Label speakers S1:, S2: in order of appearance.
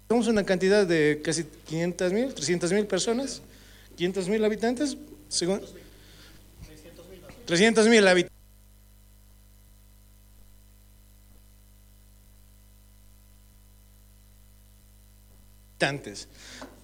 S1: Somos una cantidad de casi 500,000, 300,000 personas, 500,000 habitantes, según 300,000 habitantes.